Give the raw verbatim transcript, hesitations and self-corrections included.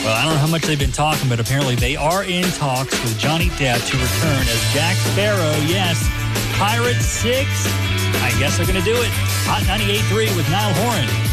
Well, I don't know how much they've been talking, but apparently they are in talks with Johnny Depp to return as Jack Sparrow. Yes, Pirates six. I guess they're going to do it. Hot ninety-eight point three with Niall Horan.